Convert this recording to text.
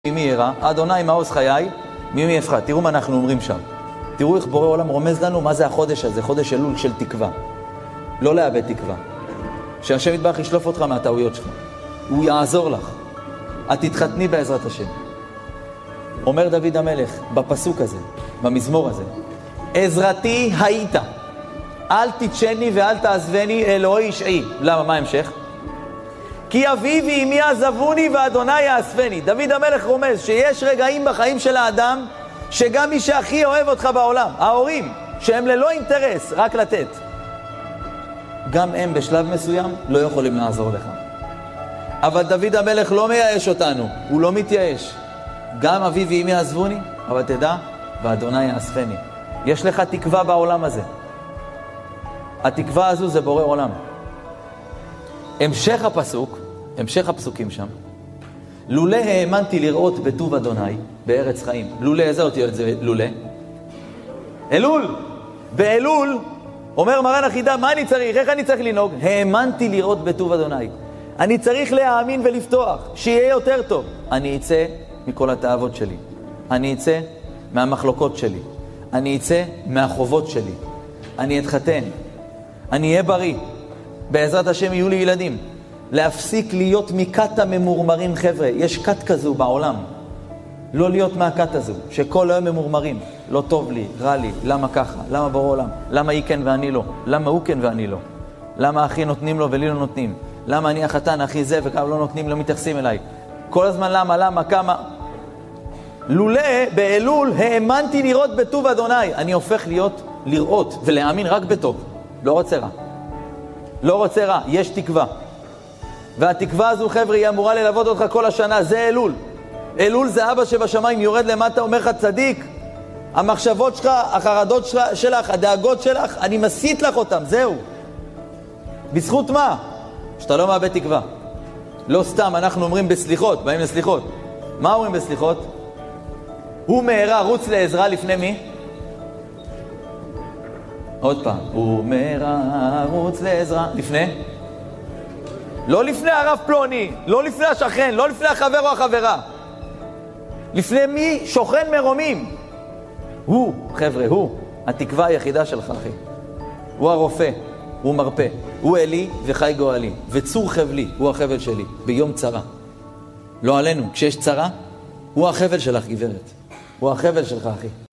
מי ירא, אדוני מעוז חיי, ממי יפחד. תראו מה אנחנו אומרים שם. תראו איך בורא עולם רומז לנו מה זה החודש הזה, חודש אלול של תקווה. לא לאבד תקווה. שהשם יתברך ישלוף אותך מהטעויות שלך. הוא יעזור לך. את תתחתני בעזרת השם. אומר דוד המלך בפסוק הזה, במזמור הזה, עזרתי היית, אל תתשני ואל תעזבני אלוהי ישעי. למה? מה המשך? כי אבי ואמי עזבוני ואדוני יאספני. דוד המלך רומז שיש רגעים בחיים של האדם שגם מי שהכי אוהב אותך בעולם, ההורים, שהם ללא אינטרס, רק לתת, גם הם בשלב מסוים לא יכולים לעזור לך. אבל דוד המלך לא מייאש אותנו, הוא לא מתייאש. גם אבי ואמי עזבוני, אבל תדע, ואדוני יאספני. יש לך תקווה בעולם הזה. התקווה הזו זה בורא עולם. המשך הפסוק, המשך הפסוקים שם, לולא האמנתי לראות בטוב אדוני בארץ חיים. לולא, איזה אותיות זה לולא? אלול. באלול אומר מרן החידה, מה אני צריך? איך אני צריך לנהוג? האמנתי לראות בטוב אדוני. אני צריך להאמין ולפתוח, שיהיה יותר טוב. אני אצא מכל התאוות שלי. אני אצא מהמחלוקות שלי. אני אצא מהחובות שלי. אני אתחתן. אני אהיה בריא. בעזרת השם יהיו לי ילדים. להפסיק להיות מכת הממורמרים, חבר'ה. יש כת כזו בעולם. לא להיות מהכת הזו, שכל היום ממורמרים. לא טוב לי, רע לי, למה ככה? למה בורא עולם? למה היא כן ואני לא? למה הוא כן ואני לא? למה אחי נותנים לו ולי לא נותנים? למה אני החתן, אחי זה וכמה לא נותנים, לא מתייחסים אליי? כל הזמן למה, כמה? לולא באלול האמנתי לראות בטוב אדוני. אני הופך לראות ולהאמין רק בטוב. לא רוצה רע. לא רוצה רע, יש תקווה. והתקווה הזו, חבר'ה, היא אמורה ללוות אותך כל השנה. זה אלול. אלול זה אבא שבשמיים יורד למטה, אומר לך צדיק, המחשבות שלך, החרדות שלך, הדאגות שלך, אני מסית לך אותם, זהו. בזכות מה? שאתה לא מאבד תקווה. לא סתם, אנחנו אומרים בסליחות, באים לסליחות. מה אומרים בסליחות? הוא מהרה רוץ לעזרה לפני מי? עוד פעם, הוא מהרה רוץ לעזרה לפני? לא לפני הרב פלוני, לא לפני השכן, לא לפני החבר או החברה. לפני מי? שוכן מרומים. הוא, חבר'ה, הוא התקווה היחידה שלך, אחי. הוא הרופא, הוא מרפא. הוא אלי וחי גואלי, וצור חבלי, הוא החבל שלי, ביום צרה. לא עלינו, כשיש צרה, הוא החבל שלך, גברת. הוא החבל שלך, אחי.